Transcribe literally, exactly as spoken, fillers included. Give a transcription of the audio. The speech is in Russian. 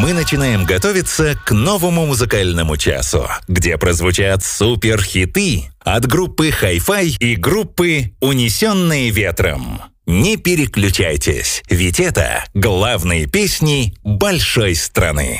мы начинаем готовиться к новому музыкальному часу, где прозвучат супер-хиты от группы Hi-Fi и группы «Унесенные ветром». Не переключайтесь, ведь это главные песни большой страны.